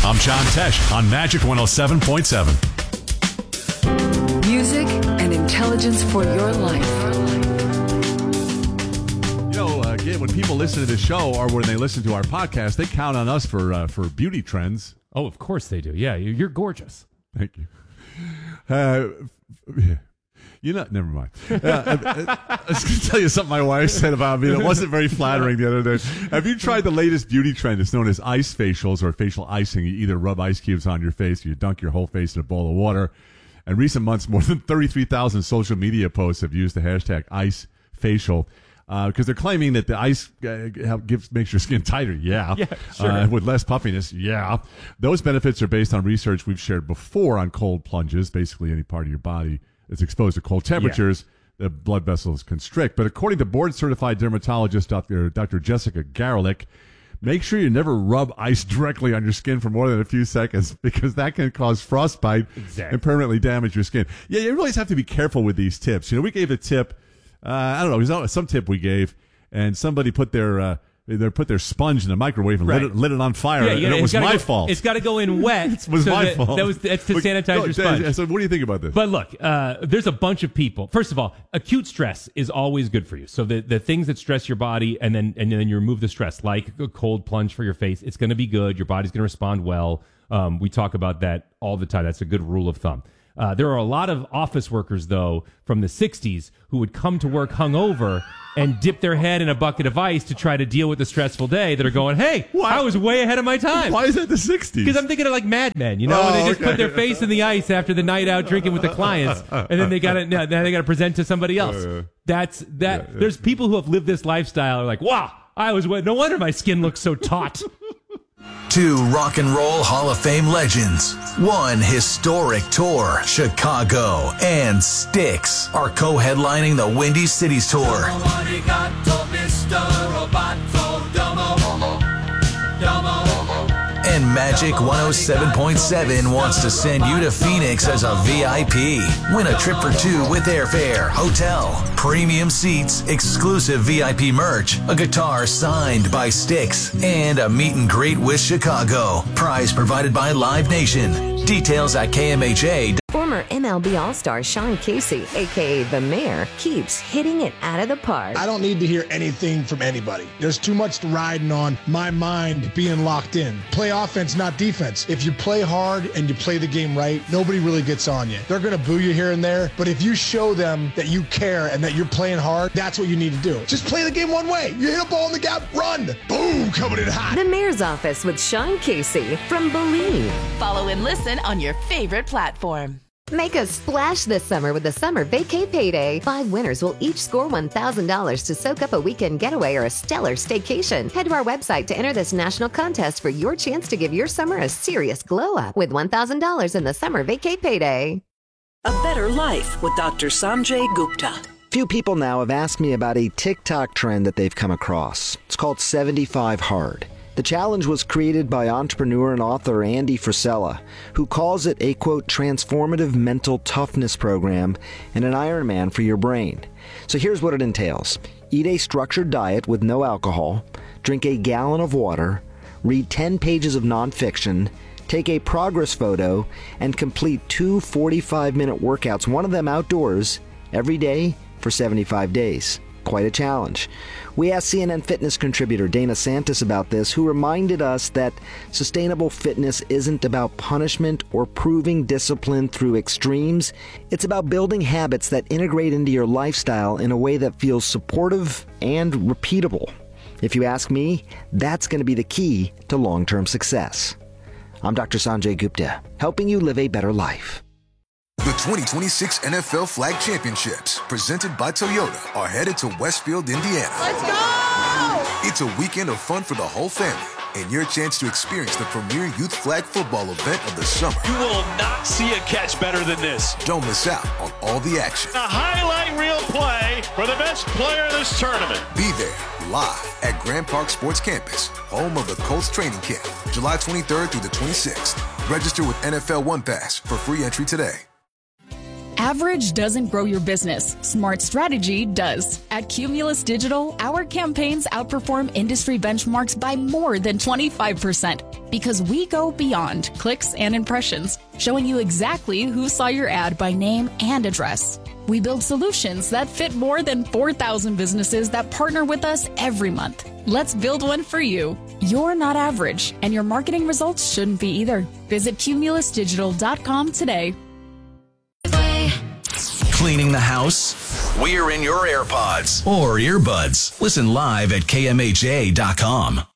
I'm John Tesh on Magic 107.7. Music and intelligence for your life. Again, when people listen to the show or when they listen to our podcast, they count on us for beauty trends. Oh, of course they do. Yeah, you're gorgeous. Thank you. Never mind. I was going to tell you something my wife said about me that wasn't very flattering the other day. Have you tried the latest beauty trend? It's known as ice facials or facial icing. You either rub ice cubes on your face or you dunk your whole face in a bowl of water. In recent months, more than 33,000 social media posts have used the hashtag ice facial. Because they're claiming that the ice makes your skin tighter. Yeah, sure. With less puffiness. Yeah. Those benefits are based on research we've shared before on cold plunges. Basically, any part of your body that's exposed to cold temperatures, the blood vessels constrict. But according to board-certified dermatologist Dr. Jessica Garlick, make sure you never rub ice directly on your skin for more than a few seconds because that can cause frostbite and permanently damage your skin. Yeah, you really have to be careful with these tips. We gave a tip. I don't know. It was some tip we gave, and somebody put their sponge in the microwave and lit it on fire, and it was my fault. It's got to go in wet. It was my fault. That's to sanitize your sponge. So what do you think about this? But look, there's a bunch of people. First of all, acute stress is always good for you. So the things that stress your body, and then you remove the stress, like a cold plunge for your face, it's going to be good. Your body's going to respond well. We talk about that all the time. That's a good rule of thumb. There are a lot of office workers, though, from the 60s who would come to work hungover and dip their head in a bucket of ice to try to deal with the stressful day that are going, hey, I was way ahead of my time. Why is that the 60s? Because I'm thinking of like Mad Men, when they just put their face in the ice after the night out drinking with the clients, and then they got to present to somebody else. There's people who have lived this lifestyle are like, wow, no wonder my skin looks so taut. 2 Rock and Roll Hall of Fame legends, 1 historic tour, Chicago and Styx are co-headlining the Windy Cities Tour. And Magic 107.7 wants to send you to Phoenix as a VIP. Win a trip for 2 with airfare, hotel, premium seats, exclusive VIP merch, a guitar signed by Styx, and a meet and greet with Chicago. Prize provided by Live Nation. Details at KMHA. Former MLB All-Star Sean Casey, a.k.a. The Mayor, keeps hitting it out of the park. I don't need to hear anything from anybody. There's too much riding on my mind being locked in. Play offense, not defense. If you play hard and you play the game right, nobody really gets on you. They're going to boo you here and there, but if you show them that you care and that you're playing hard, that's what you need to do. Just play the game one way. You hit a ball in the gap, run. Boom, coming in hot. The Mayor's Office with Sean Casey from Believe. Follow and listen on your favorite platform. Make a splash this summer with the Summer Vacay Payday. 5 winners will each score $1,000 to soak up a weekend getaway or a stellar staycation. Head to our website to enter this national contest for your chance to give your summer a serious glow up with $1,000 in the Summer Vacay Payday. A Better Life with Dr. Sanjay Gupta. Few people now have asked me about a TikTok trend that they've come across. It's called 75 Hard. The challenge was created by entrepreneur and author Andy Frisella, who calls it a, quote, transformative mental toughness program and an Ironman for your brain. So here's what it entails. Eat a structured diet with no alcohol, drink a gallon of water, read 10 pages of nonfiction, take a progress photo, and complete 2 45-minute workouts, one of them outdoors, every day for 75 days. Quite a challenge. We asked CNN Fitness contributor Dana Santis about this, who reminded us that sustainable fitness isn't about punishment or proving discipline through extremes. It's about building habits that integrate into your lifestyle in a way that feels supportive and repeatable. If you ask me, that's going to be the key to long-term success. I'm Dr. Sanjay Gupta, helping you live a better life. The 2026 NFL Flag Championships, presented by Toyota, are headed to Westfield, Indiana. Let's go! It's a weekend of fun for the whole family and your chance to experience the premier youth flag football event of the summer. You will not see a catch better than this. Don't miss out on all the action. A highlight reel play for the best player in this tournament. Be there live at Grand Park Sports Campus, home of the Colts training camp, July 23rd through the 26th. Register with NFL One Pass for free entry today. Average doesn't grow your business. Smart strategy does. At Cumulus Digital, our campaigns outperform industry benchmarks by more than 25%. Because we go beyond clicks and impressions, showing you exactly who saw your ad by name and address. We build solutions that fit more than 4,000 businesses that partner with us every month. Let's build one for you. You're not average, and your marketing results shouldn't be either. Visit cumulusdigital.com today. Cleaning the house? We're in your AirPods or earbuds. Listen live at KMHA.com.